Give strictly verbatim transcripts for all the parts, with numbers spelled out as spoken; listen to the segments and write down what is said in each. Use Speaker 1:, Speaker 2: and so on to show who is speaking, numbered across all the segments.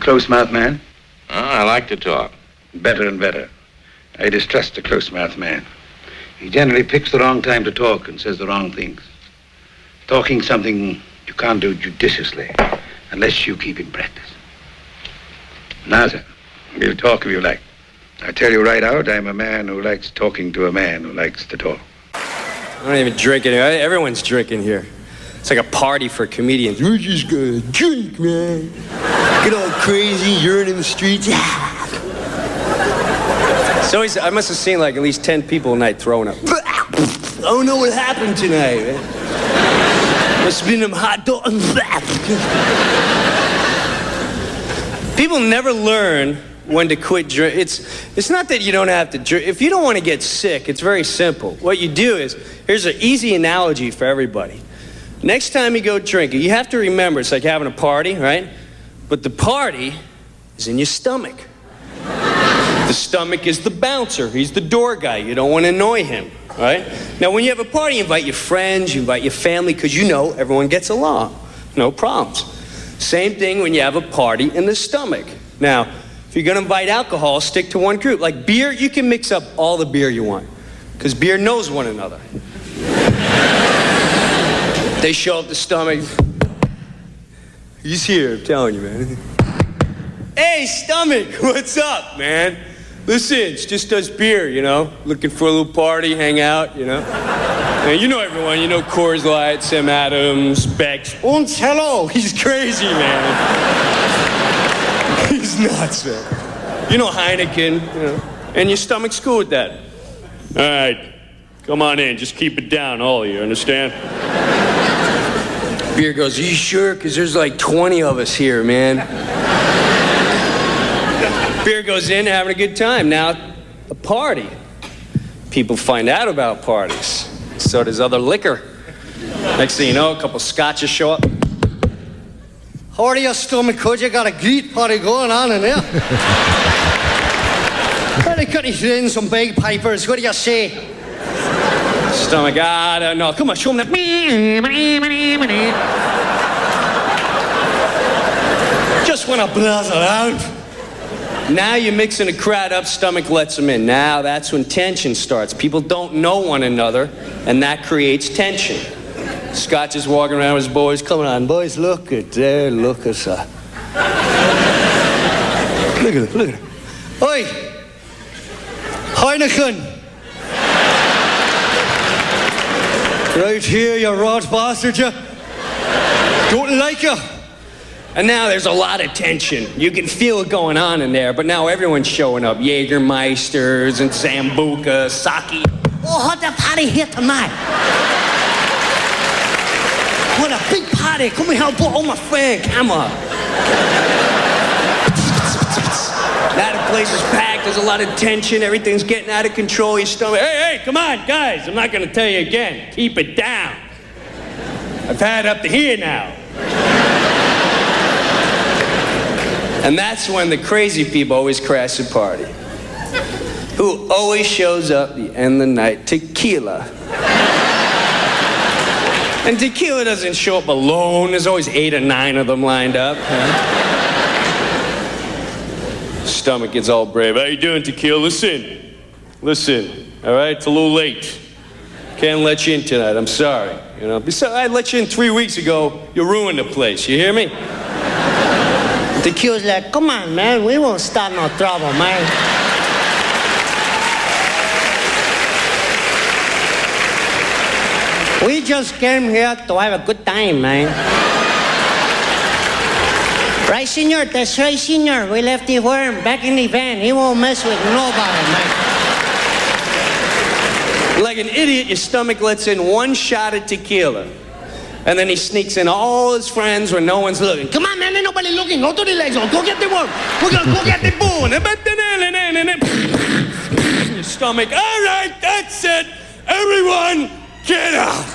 Speaker 1: close-mouthed man?
Speaker 2: Oh, I like to talk.
Speaker 1: Better and better. I distrust a close-mouthed man. He generally picks the wrong time to talk and says the wrong things. Talking something you can't do judiciously unless you keep in practice. Now, sir, we'll talk if you like. I tell you right out, I'm a man who likes talking to a man who likes to talk.
Speaker 3: I don't even drink anymore. Everyone's drinking here. It's like a party for comedians. We're just gonna drink, man. Get all crazy, urine in the streets. So he's, I must have seen like at least ten people a night throwing up. I don't know what happened tonight, man. Must have been them hot dogs. People never learn when to quit drink. It's, it's not that you don't have to drink. If you don't want to get sick, it's very simple. What you do is, here's an easy analogy for everybody. Next time you go drinking, you have to remember it's like having a party, right? But the party is in your stomach. The stomach is the bouncer. He's the door guy. You don't want to annoy him, right? Now, when you have a party, you invite your friends, you invite your family, because you know everyone gets along. No problems. Same thing when you have a party in the stomach. Now, if you're going to invite alcohol, stick to one group. Like beer, you can mix up all the beer you want, because beer knows one another. They show up the stomach. He's here, I'm telling you, man. Hey, stomach, what's up, man? Listen, it's just us beer, you know? Looking for a little party, hang out, you know? And you know everyone, you know Coors Light, Sam Adams, Beck's. Und hello, he's crazy, man. He's nuts, man. You know Heineken, you know? And your stomach's cool with that. All right, come on in, just keep it down, all of you, understand? Beer goes, are you sure? Because there's like twenty of us here, man. Beer goes in, having a good time. Now, a party. People find out about parties. So does other liquor. Next thing you know, a couple scotches show up.
Speaker 4: How are you, stomach? Could you got a great party going on in there? Well, they could have in some big pipers. What do you say?
Speaker 3: Stomach, I don't know. Come on, show them that. Just want to buzz around. Now you're mixing a crowd up, stomach lets them in. Now that's when tension starts. People don't know one another, and that creates tension. Scotch is walking around with his boys. Come on, boys, look at there, look at that. Look at it, look at it. Oi! Heineken! Right here, you rot bastard, you. Don't like you. And now there's a lot of tension. You can feel it going on in there, but now everyone's showing up. Jägermeisters and Sambuca, sake.
Speaker 4: Oh, how's the party here tonight? What a big party. Come here, help all my friend. Come on.
Speaker 3: Now the place is packed. There's a lot of tension. Everything's getting out of control. Your stomach. Hey, hey, come on, guys. I'm not going to tell you again. Keep it down. I've had up to here now. And that's when the crazy people always crash the party. Who always shows up at the end of the night? Tequila. And tequila doesn't show up alone. There's always eight or nine of them lined up. Huh? Stomach gets all brave. How you doing, tequila? Listen. Listen. All right? It's a little late. Can't let you in tonight. I'm sorry. You know, besides, I let you in three weeks ago. You ruined the place. You hear me?
Speaker 4: Tequila's like, come on, man. We won't start no trouble, man. We just came here to have a good time, man. Right, senor? That's right, senor. We left the worm back in the van. He won't mess with nobody, man.
Speaker 3: Like an idiot, your stomach lets in one shot of tequila. And then he sneaks in all his friends when no one's looking. Come on, man, ain't nobody looking. Go to the legs. Go get the worm. We're gonna go get the bone. Your stomach. All right, that's it. Everyone, get out.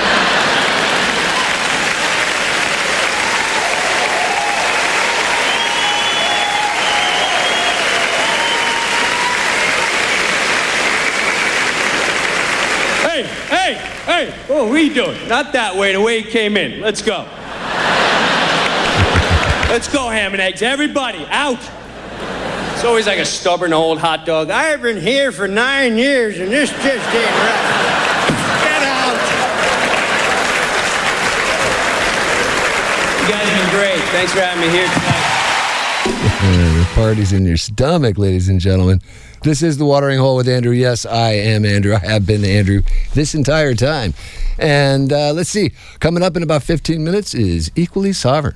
Speaker 3: Hey, hey, hey, what are we doing? Not that way, the way he came in. Let's go. Let's go, ham and eggs. Everybody, out. It's always like a stubborn old hot dog. I've been here for nine years, and this just ain't right. Get out. You guys have been great. Thanks for having me here tonight.
Speaker 5: And the party's in your stomach, ladies and gentlemen. This is The Watering Hole with Andrew. Yes, I am Andrew. I have been Andrew this entire time. And uh, let's see, coming up in about fifteen minutes is Equally Sovereign.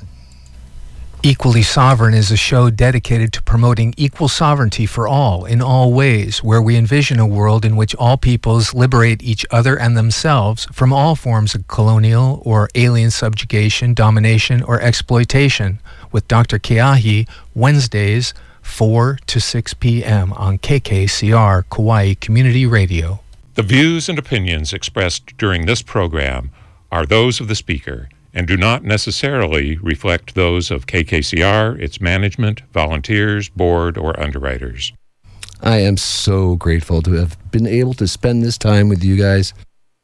Speaker 6: Equally Sovereign is a show dedicated to promoting equal sovereignty for all in all ways, where we envision a world in which all peoples liberate each other and themselves from all forms of colonial or alien subjugation, domination, or exploitation, with Doctor Keahi, Wednesdays, four to six p.m. on K K C R Kauai Community Radio.
Speaker 7: The views and opinions expressed during this program are those of the speaker and do not necessarily reflect those of K K C R, its management, volunteers, board, or underwriters.
Speaker 5: I am so grateful to have been able to spend this time with you guys.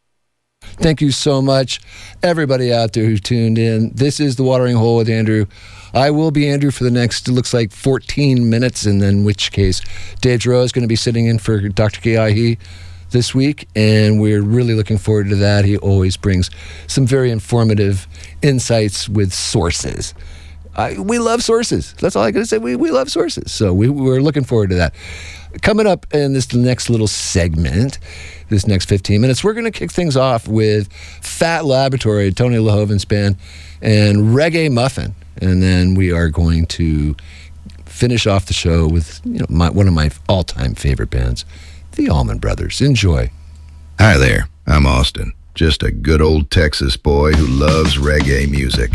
Speaker 5: Thank you so much, everybody out there who tuned in. This is The Watering Hole with Andrew. I will be Andrew for the next, it looks like, fourteen minutes, and then in which case Dave Giroux is going to be sitting in for Doctor Keahi this week, and we're really looking forward to that. He always brings some very informative insights with sources. I, we love sources. That's all I got to say. We, we love sources. So we, we're looking forward to that. Coming up in this next little segment, this next fifteen minutes, we're going to kick things off with Fat Laboratory, Tony LaHoven's band, and Reggae Muffin. And then we are going to finish off the show with, you know, my, one of my all-time favorite bands, the Allman Brothers. Enjoy.
Speaker 8: Hi there, I'm Austin, just a good old Texas boy who loves reggae music.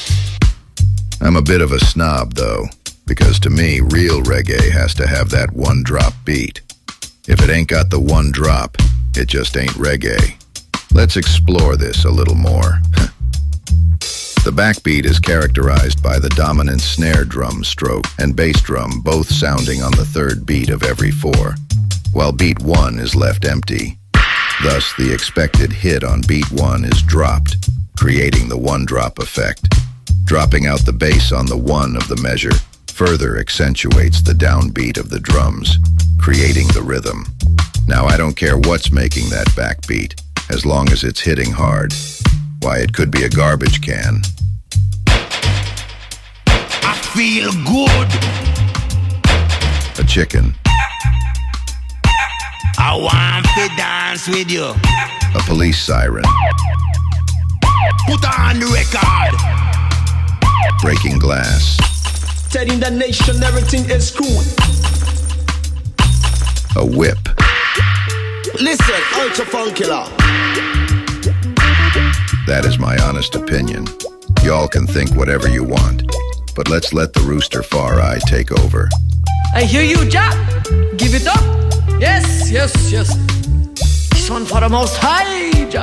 Speaker 8: I'm a bit of a snob, though, because to me, real reggae has to have that one-drop beat. If it ain't got the one drop, it just ain't reggae. Let's explore this a little more. The backbeat is characterized by the dominant snare drum stroke and bass drum both sounding on the third beat of every four, while beat one is left empty. Thus, the expected hit on beat one is dropped, creating the one-drop effect. Dropping out the bass on the one of the measure further accentuates the downbeat of the drums, creating the rhythm. Now, I don't care what's making that backbeat, as long as it's hitting hard. Why, it could be a garbage can.
Speaker 9: I feel good.
Speaker 8: A chicken.
Speaker 9: I want to dance with you.
Speaker 8: A police siren.
Speaker 9: Put on the record.
Speaker 8: Breaking glass.
Speaker 10: Telling the nation everything is cool.
Speaker 8: A whip.
Speaker 10: Listen, Ultra Funk Killer.
Speaker 8: That is my honest opinion. Y'all can think whatever you want, but let's let the Rooster Far Eye take over.
Speaker 11: I hear you, Jack. Give it up. Yes, yes, yes. This one for the Most High, Jack.